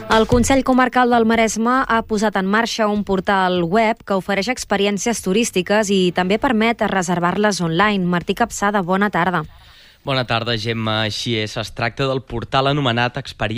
El Consell Comarcal del Maresme ha posat en marxa un portal web que ofereix experiències turístiques i també permet reservar-les online. Martí Capçada, bona tarda. Bona tarda, Gemma. Així és, es tracta del portal anomenat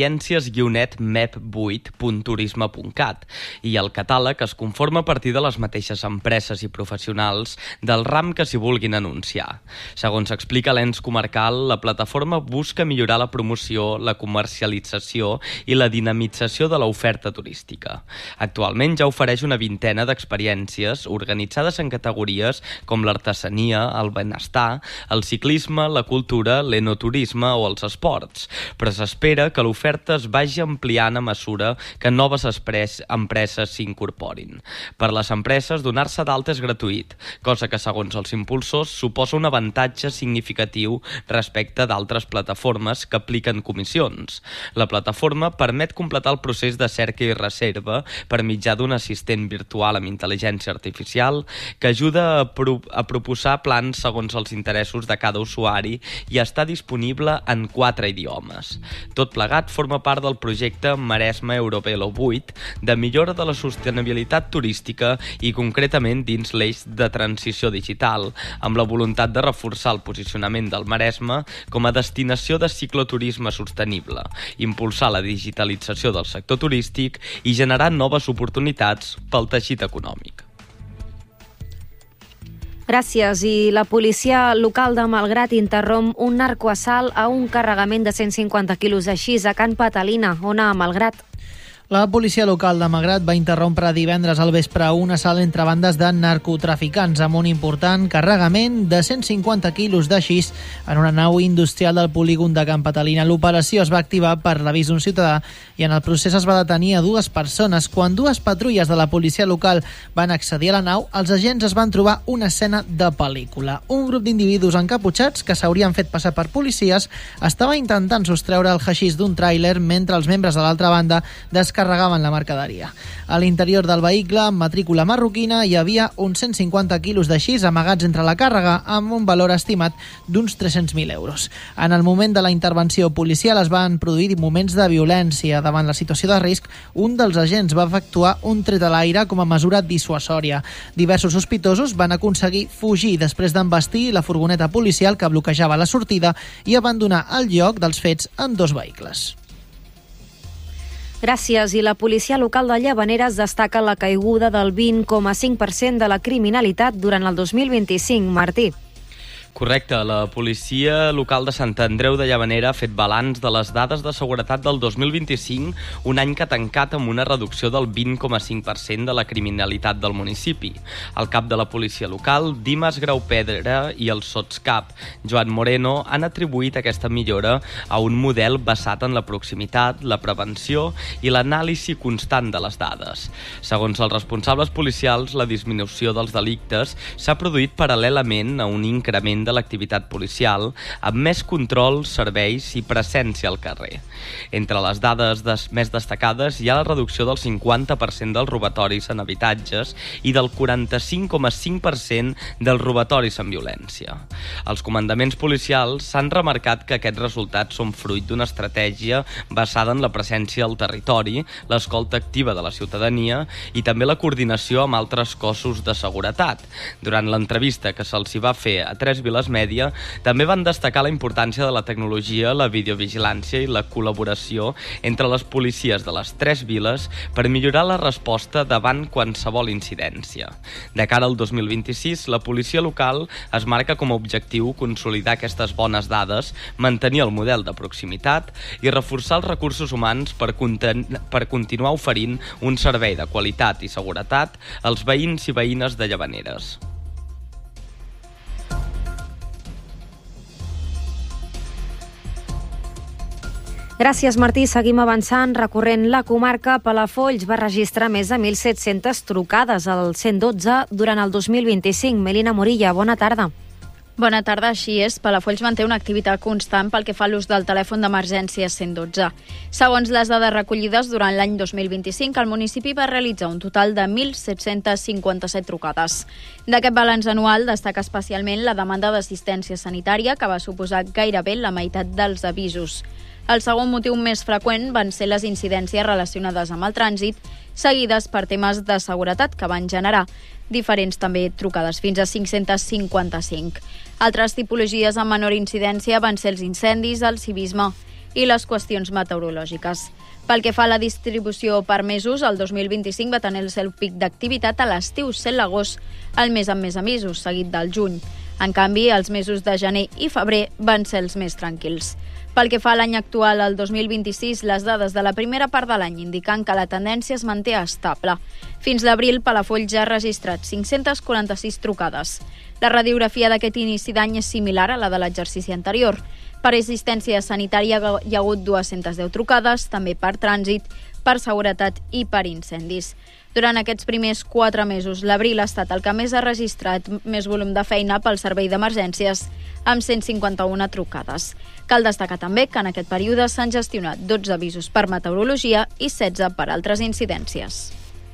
experiències-mep8.turisme.cat i el catàleg es conforma a partir de les mateixes empreses i professionals del ram que s'hi vulguin anunciar. Segons explica l'ens comarcal, la plataforma busca millorar la promoció, la comercialització i la dinamització de l'oferta turística. Actualment ja ofereix una vintena d'experiències organitzades en categories com l'artesania, el benestar, el ciclisme, la cultura, l'enoturisme o els esports, però s'espera que l'oferta es vagi ampliant a mesura que noves empreses s'incorporin. Per les empreses, donar-se d'alta és gratuït, cosa que, segons els impulsors, suposa un avantatge significatiu respecte d'altres plataformes que apliquen comissions. La plataforma permet completar el procés de cerca i reserva per mitjà d'un assistent virtual amb intel·ligència artificial que ajuda a proposar plans segons els interessos de cada usuari i està disponible en 4 idiomes. Tot plegat forma part del projecte Maresme Eurovelo 8 de millora de la sostenibilitat turística i concretament dins l'eix de transició digital, amb la voluntat de reforçar el posicionament del Maresme com a destinació de cicloturisme sostenible, impulsar la digitalització del sector turístic i generar noves oportunitats pel teixit econòmic. Gràcies. I la policia local de Malgrat interromp un narcoassalt a un carregament de 150 quilos de xis a Can Patalina, Ona, Malgrat. La policia local de Malgrat va interrompre divendres al vespre un assalt entre bandes de narcotraficants amb un important carregament de 150 quilos de xis en una nau industrial del polígon de Can Patalina. L'operació es va activar per l'avís d'un ciutadà i en el procés es va detenir a 2 persones. Quan 2 patrulles de la policia local van accedir a la nau, els agents es van trobar una escena de pel·lícula. Un grup d'individus encaputxats que s'haurien fet passar per policies estava intentant sostreure el haixís d'un tràiler mentre els membres de l'altra banda descarregaven la mercaderia. A l'interior del vehicle, amb matrícula marroquina, hi havia uns 150 quilos de xis amagats entre la càrrega, amb un valor estimat d'uns 300.000 euros. En el moment de la intervenció policial es van produir moments de violència. Davant la situació de risc, un dels agents va efectuar un tret a l'aire com a mesura dissuasòria. Diversos sospitosos van aconseguir fugir després d'envestir la furgoneta policial que bloquejava la sortida i abandonar el lloc dels fets en 2 vehicles. Gràcies. I la policia local de Llavaneres destaca la caiguda del 20,5% de la criminalitat durant el 2025. Martí. Correcte, la policia local de Sant Andreu de Llavanera ha fet balanç de les dades de seguretat del 2025, un any que ha tancat amb una reducció del 20,5% de la criminalitat del municipi. El cap de la policia local, Dimas Graupedra, i el sotscap, Joan Moreno, han atribuït aquesta millora a un model basat en la proximitat, la prevenció i l'anàlisi constant de les dades. Segons els responsables policials, la disminució dels delictes s'ha produït paral·lelament a un increment de l'activitat policial, amb més control, serveis i presència al carrer. Entre les dades més destacades hi ha la reducció del 50% dels robatoris en habitatges i del 45,5% dels robatoris amb violència. Els comandaments policials s'han remarcat que aquests resultats són fruit d'una estratègia basada en la presència al territori, l'escolta activa de la ciutadania i també la coordinació amb altres cossos de seguretat. Durant l'entrevista que se'ls va fer a 3 Viles Mèdia, també van destacar la importància de la tecnologia, la videovigilància i la col·laboració entre les policies de les 3 viles per millorar la resposta davant qualsevol incidència. De cara al 2026, la policia local es marca com a objectiu consolidar aquestes bones dades, mantenir el model de proximitat i reforçar els recursos humans per continuar oferint un servei de qualitat i seguretat als veïns i veïnes de Llavaneres. Gràcies, Martí. Seguim avançant. Recorrent la comarca, Palafolls va registrar més de 1.700 trucades al 112 durant el 2025. Melina Morilla, bona tarda. Bona tarda, així és. Palafolls manté una activitat constant pel que fa a l'ús del telèfon d'emergència 112. Segons les dades recollides durant l'any 2025, el municipi va realitzar un total de 1.757 trucades. D'aquest balanç anual destaca especialment la demanda d'assistència sanitària, que va suposar gairebé la meitat dels avisos. El segon motiu més freqüent van ser les incidències relacionades amb el trànsit, seguides per temes de seguretat que van generar diferents també trucades, fins a 555. Altres tipologies amb menor incidència van ser els incendis, el civisme i les qüestions meteorològiques. Pel que fa a la distribució per mesos, el 2025 va tenir el seu pic d'activitat a l'estiu, sent l'agost el mes amb més avisos, seguit del juny. En canvi, els mesos de gener i febrer van ser els més tranquils. Pel que fa a l'any actual, el 2026, les dades de la primera part de l'any indiquen que la tendència es manté estable. Fins l'abril, Palafolls ja ha registrat 546 trucades. La radiografia d'aquest inici d'any és similar a la de l'exercici anterior. Per assistència sanitària hi ha hagut 210 trucades, també per trànsit, per seguretat i per incendis. Durant aquests primers 4 mesos, l'abril ha estat el que més ha registrat més volum de feina pel servei d'emergències, amb 151 trucades. Cal destacar també que en aquest període s'han gestionat 12 avisos per meteorologia i 16 per altres incidències.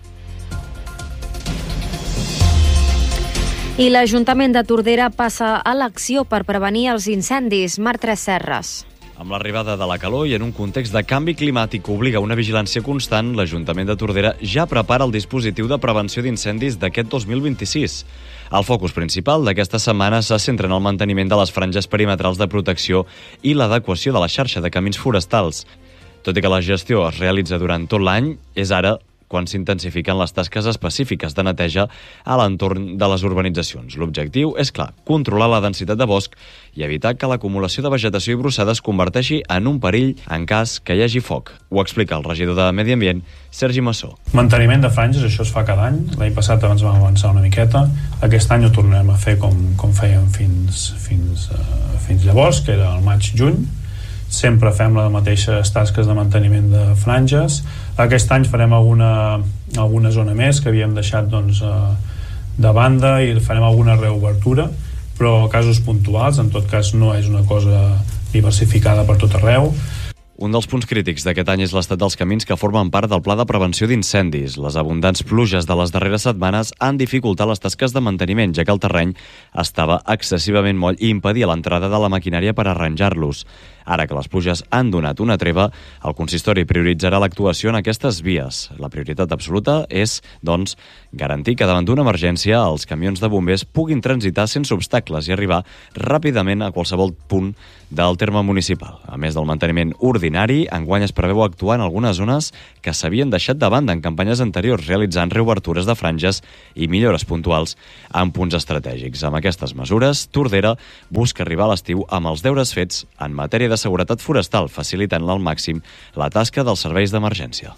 I l'Ajuntament de Tordera passa a l'acció per prevenir els incendis. Marc Tresserras. Amb l'arribada de la calor i en un context de canvi climàtic que obliga a una vigilància constant, l'Ajuntament de Tordera ja prepara el dispositiu de prevenció d'incendis d'aquest 2026. El focus principal d'aquesta setmana se centra en el manteniment de les franges perimetrals de protecció i l'adequació de la xarxa de camins forestals. Tot i que la gestió es realitza durant tot l'any, és ara quan s'intensifiquen les tasques específiques de neteja a l'entorn de les urbanitzacions. L'objectiu és clar, controlar la densitat de bosc i evitar que l'acumulació de vegetació i brossada es converteixi en un perill en cas que hi hagi foc. Ho explica el regidor de Medi Ambient, Sergi Massó. Manteniment de franges, això es fa cada any. L'any passat abans vam avançar una miqueta. Aquest any ho tornarem a fer com fèiem fins llavors, que era el maig-juny. Sempre fem les mateixes tasques de manteniment de franges. Aquest any farem alguna zona més que havíem deixat de banda i farem alguna reobertura, però casos puntuals, en tot cas no és una cosa diversificada per tot arreu. Un dels punts crítics d'aquest any és l'estat dels camins que formen part del Pla de Prevenció d'Incendis. Les abundants pluges de les darreres setmanes han dificultat les tasques de manteniment, ja que el terreny estava excessivament moll i impedia l'entrada de la maquinària per arranjar-los. Ara que les pluges han donat una treva, el consistori prioritzarà l'actuació en aquestes vies. La prioritat absoluta és, doncs, garantir que davant d'una emergència els camions de bombers puguin transitar sense obstacles i arribar ràpidament a qualsevol punt del terme municipal. A més del manteniment ordinari, enguany es preveu actuar en algunes zones que s'havien deixat de banda en campanyes anteriors, realitzant reobertures de franges i millores puntuals en punts estratègics. Amb aquestes mesures, Tordera busca arribar a l'estiu amb els deures fets en matèria de seguretat forestal, facilitant-la al màxim la tasca dels serveis d'emergència.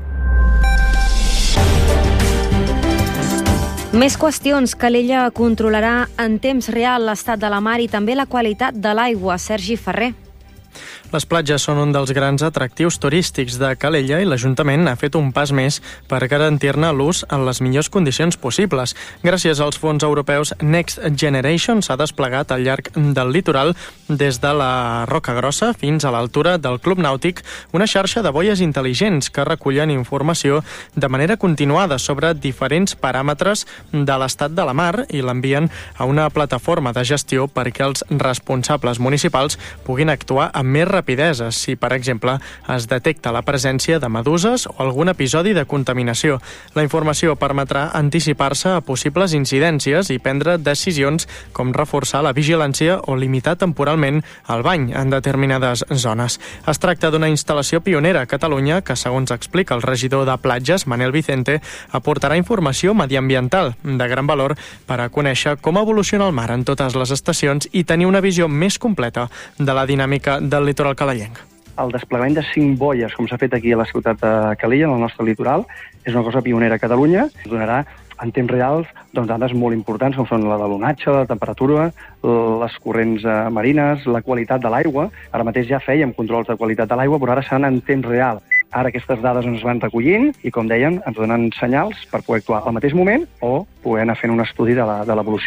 Més qüestions. Calella controlarà en temps real l'estat de la mar i també la qualitat de l'aigua. Sergi Ferrer. Les platges són un dels grans atractius turístics de Calella i l'Ajuntament ha fet un pas més per garantir-ne l'ús en les millors condicions possibles. Gràcies als fons europeus Next Generation s'ha desplegat al llarg del litoral des de la Roca Grossa fins a l'altura del Club Nàutic una xarxa de boies intel·ligents que recullen informació de manera continuada sobre diferents paràmetres de l'estat de la mar i l'envien a una plataforma de gestió perquè els responsables municipals puguin actuar amb més rapidesa si, per exemple, es detecta la presència de meduses o algun episodi de contaminació. La informació permetrà anticipar-se a possibles incidències i prendre decisions com reforçar la vigilància o limitar temporalment el bany en determinades zones. Es tracta d'una instal·lació pionera a Catalunya que, segons explica el regidor de platges, Manel Vicente, aportarà informació mediambiental de gran valor per a conèixer com evoluciona el mar en totes les estacions i tenir una visió més completa de la dinàmica del litoral calellenc. El desplegament de 5 boies, com s'ha fet aquí a la ciutat de Calella, en el nostre litoral, és una cosa pionera a Catalunya. Donarà en temps reals dades molt importants, com són la de l'onatge, la temperatura, les corrents marines, la qualitat de l'aigua. Ara mateix ja fèiem controls de qualitat de l'aigua, però ara seran en temps real. Ara aquestes dades ens van recollint i, com deien, ens donen senyals per poder actuar al mateix moment o poder anar fent un estudi de l'evolució.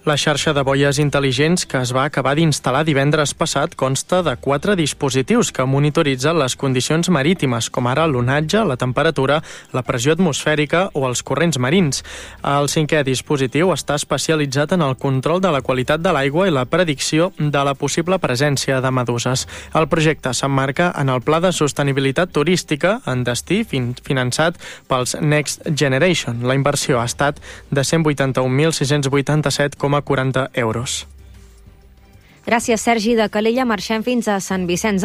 La xarxa de boies intel·ligents que es va acabar d'instal·lar divendres passat consta de 4 dispositius que monitoritzen les condicions marítimes, com ara l'onatge, la temperatura, la pressió atmosfèrica o els corrents marins. El 5è dispositiu està especialitzat en el control de la qualitat de l'aigua i la predicció de la possible presència de meduses. El projecte s'emmarca en el Pla de Sostenibilitat Turística en destí finançat pels Next Generation. La inversió ha estat de 181.687,40 €. Gràcies, Sergi. De Calella marxem fins a Sant Vicenç